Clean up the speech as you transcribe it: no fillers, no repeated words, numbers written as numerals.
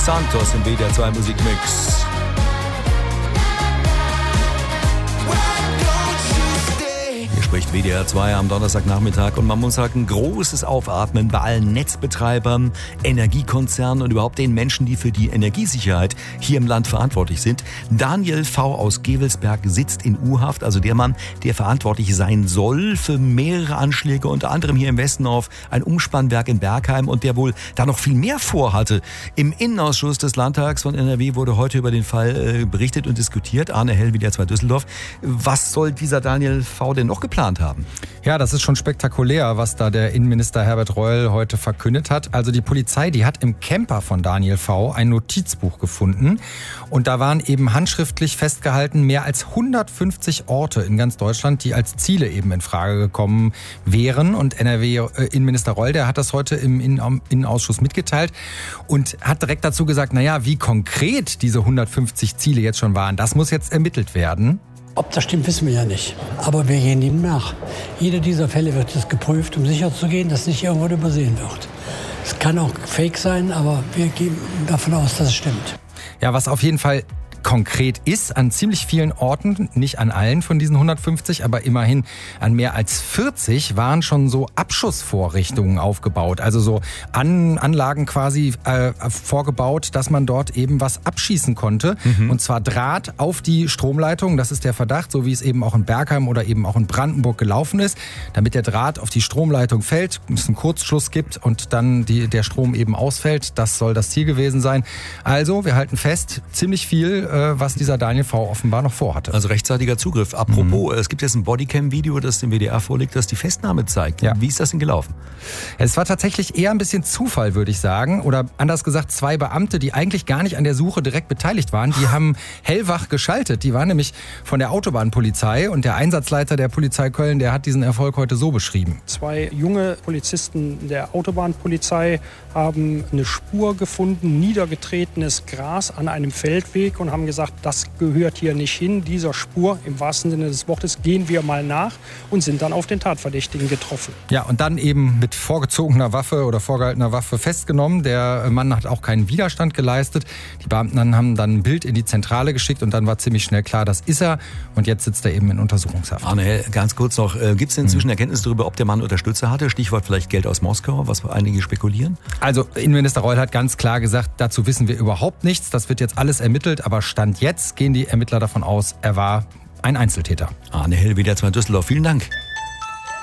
Santos im WDR 2 Musikmix. Hier spricht WDR 2 am Donnerstagnachmittag und man muss sagen, großes Aufatmen bei allen Netzbetreibern, Energiekonzernen und überhaupt den Menschen, die für die Energiesicherheit hier im Land verantwortlich sind. Daniel V. aus Gevelsberg sitzt in U-Haft, also der Mann, der verantwortlich sein soll für mehrere Anschläge, unter anderem hier im Westen auf ein Umspannwerk in Bergheim und der wohl da noch viel mehr vorhatte. Im Innenausschuss des Landtags von NRW wurde heute über den Fall berichtet und diskutiert. Arne Hell, WDR 2 Düsseldorf. Was soll dieser Daniel V. denn noch geplant haben? Ja, das ist schon spektakulär, was da der Innenminister Herbert Reul heute verkündet hat. Also die Polizei, die hat im Camper von Daniel V. ein Notizbuch gefunden. Und da waren eben handschriftlich festgehalten mehr als 150 Orte in ganz Deutschland, die als Ziele eben in Frage gekommen wären. Und NRW-Innenminister Reul, der hat das heute im Innenausschuss mitgeteilt und hat direkt dazu gesagt, naja, wie konkret diese 150 Ziele jetzt schon waren, das muss jetzt ermittelt werden. Ob das stimmt, wissen wir ja nicht. Aber wir gehen ihm nach. Jeder dieser Fälle wird jetzt geprüft, um sicherzugehen, dass nicht irgendwo übersehen wird. Es kann auch fake sein, aber wir gehen davon aus, dass es stimmt. Ja, was auf jeden Fall konkret ist, an ziemlich vielen Orten, nicht an allen von diesen 150, aber immerhin an mehr als 40 waren schon so Abschussvorrichtungen aufgebaut. Also so Anlagen quasi vorgebaut, dass man dort eben was abschießen konnte. Und zwar Draht auf die Stromleitung, das ist der Verdacht, so wie es eben auch in Bergheim oder eben auch in Brandenburg gelaufen ist. Damit der Draht auf die Stromleitung fällt, es einen Kurzschluss gibt und dann der Strom eben ausfällt. Das soll das Ziel gewesen sein. Also, wir halten fest, ziemlich viel, was dieser Daniel V. offenbar noch vorhatte. Also rechtzeitiger Zugriff. Apropos, es gibt jetzt ein Bodycam-Video, das dem WDR vorliegt, das die Festnahme zeigt. Ja. Wie ist das denn gelaufen? Es war tatsächlich eher ein bisschen Zufall, würde ich sagen. Oder anders gesagt, 2 Beamte, die eigentlich gar nicht an der Suche direkt beteiligt waren, die haben hellwach geschaltet. Die waren nämlich von der Autobahnpolizei und der Einsatzleiter der Polizei Köln, der hat diesen Erfolg heute so beschrieben. 2 junge Polizisten der Autobahnpolizei haben eine Spur gefunden, niedergetretenes Gras an einem Feldweg und haben gesagt, das gehört hier nicht hin. Dieser Spur, im wahrsten Sinne des Wortes, gehen wir mal nach und sind dann auf den Tatverdächtigen getroffen. Ja, und dann eben mit vorgezogener Waffe oder vorgehaltener Waffe festgenommen. Der Mann hat auch keinen Widerstand geleistet. Die Beamten haben dann ein Bild in die Zentrale geschickt und dann war ziemlich schnell klar, das ist er. Und jetzt sitzt er eben in Untersuchungshaft. Arne, ganz kurz noch, gibt es inzwischen Erkenntnisse darüber, ob der Mann Unterstützer hatte? Stichwort vielleicht Geld aus Moskau, was einige spekulieren? Also Innenminister Reul hat ganz klar gesagt, dazu wissen wir überhaupt nichts. Das wird jetzt alles ermittelt, aber Stand jetzt gehen die Ermittler davon aus, er war ein Einzeltäter. Arne Hell, WDR 2 Düsseldorf. Vielen Dank.